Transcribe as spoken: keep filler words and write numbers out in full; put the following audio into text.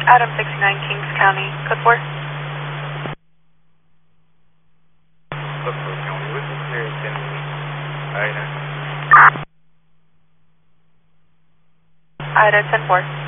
Adam sixty-nine, Kings County, code four. Code four County, what's the clearance in Ida? Ida ten four.